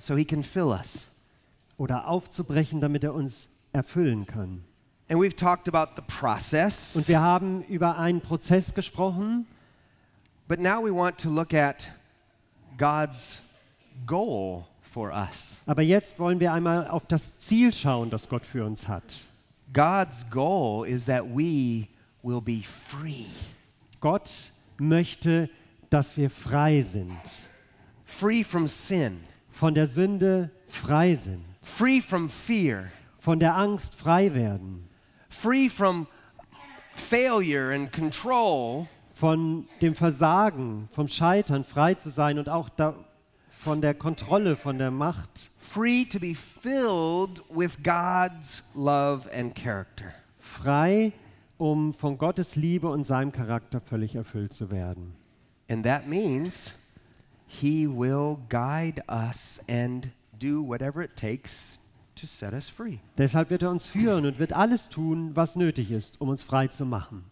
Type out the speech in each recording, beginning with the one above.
so he can fill us. Oder aufzubrechen, damit er uns erfüllen kann. And we've talked about the Und process, wir haben über einen Prozess gesprochen, but now we want to look at God's goal for us. aber jetzt wollen wir einmal auf das Ziel schauen, das Gott für uns hat. God's goal is that we will be free. Gott möchte, dass wir frei sind, Free from sin, von der Sünde frei sind, free from fear, von der Angst frei werden, free from failure and control, von dem Versagen, vom Scheitern frei zu sein und auch von der Kontrolle, von der Macht. free to be filled with God's love and character. Frei, um von Gottes Liebe und seinem Charakter völlig erfüllt zu werden. And that means he will guide us and do whatever it takes to set us free. Deshalb wird er uns führen und wird alles tun, was nötig ist, um uns frei zu machen.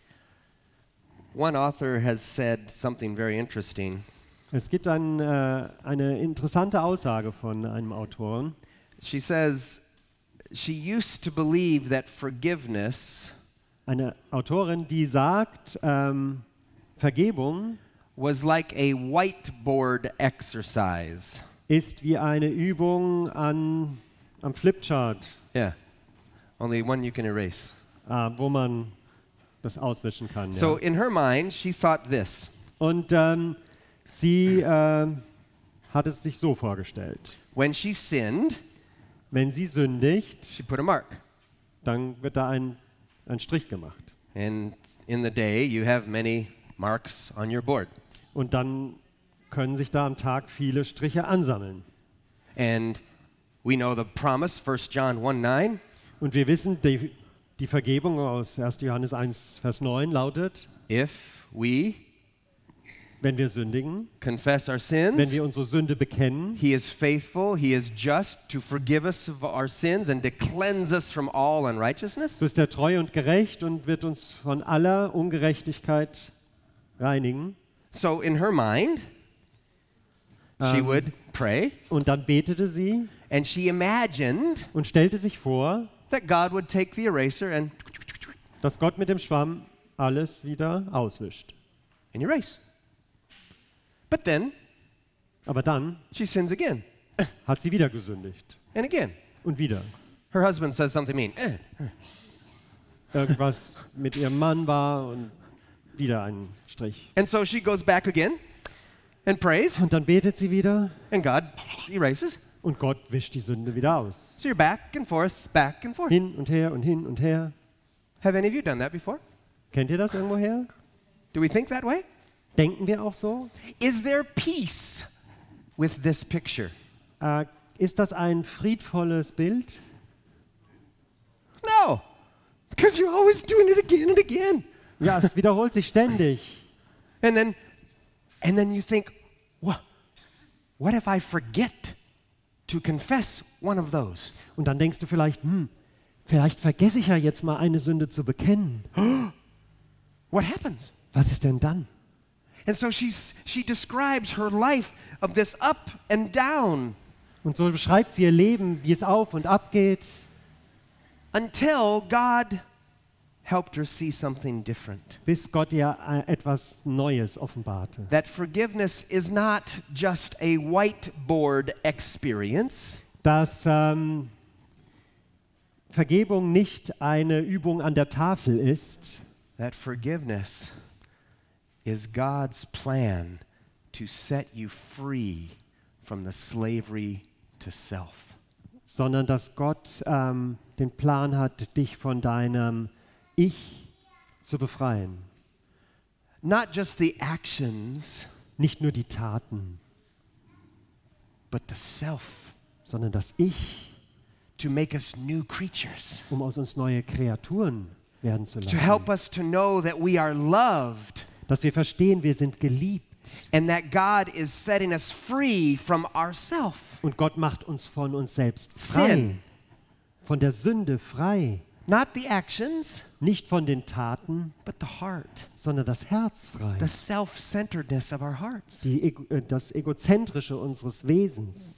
One author has said something very interesting. Es gibt eine interessante Aussage von einem Autoren. She says she used to believe that forgiveness Eine Autorin, die sagt, Vergebung was like a whiteboard exercise. ist wie eine Übung am Flipchart, Yeah. Only one you can erase. wo man das auswischen kann. So Ja. in her mind, she thought this. Und sie hat es sich so vorgestellt. When she sinned, Wenn sie sündigt, she put a mark. dann wird da ein Strich gemacht. And in the day, you have many marks on your board. Und dann können sich da am Tag viele Striche ansammeln. And we know the promise, 1 John 1:9. Und wir wissen, die Vergebung aus 1. Johannes 1, Vers 9 lautet, If we wenn wir sündigen, confess our wenn sins, wir unsere Sünde bekennen, he is faithful, he is just to forgive us of our sins and to cleanse us from all unrighteousness. so ist er treu und gerecht und wird uns von aller Ungerechtigkeit reinigen. So in her mind, she Um, would pray, Und dann betete sie and she imagined und stellte sich vor, that God would take the eraser and dass Gott mit dem Schwamm alles wieder auswischt. erase. But then Aber dann she sins again hat sie wieder gesündigt. and again. Und wieder. Her husband says something mean. Irgendwas mit ihrem Mann war und wieder ein Strich. And so she goes back again and prays, Und dann betet sie wieder and God erases. und Gott wischt die Sünde wieder aus. So you're back and forth, back and forth. Hin und her und hin und her. Have any of you done that before? Kennt ihr das irgendwoher? Do we think that way? Denken wir auch so? Is there peace with this picture? Ist das ein friedvolles Bild? No, because you're always doing it again and again. Ja, es wiederholt sich ständig. And then you think, what if I forget to confess one of those? Und dann denkst du vielleicht, vielleicht vergesse ich ja jetzt mal eine Sünde zu bekennen. What happens? Was ist denn dann? And so she describes her life of this up and down Und so beschreibt sie ihr Leben, wie es auf und ab geht, until God helped her see something different. bis Gott ihr etwas Neues offenbarte. That forgiveness is not just a whiteboard experience. Dass Vergebung nicht eine Übung an der Tafel ist, That forgiveness is God's plan to set you free from the slavery to self. sondern dass Gott den Plan hat, dich von deinem Ich zu befreien. Not just the actions, Nicht nur die Taten, but the self, sondern das Ich, to make us new creatures, um aus uns neue Kreaturen werden zu to help lassen. us to know that we are loved Dass wir verstehen, wir sind geliebt. and that God is setting us free from ourself. Und Gott macht uns von uns selbst frei. Sin. Von der Sünde frei. Not the actions, Nicht von den Taten, but the heart, sondern das Herz frei. the self-centeredness of our hearts. Das Egozentrische unseres Wesens.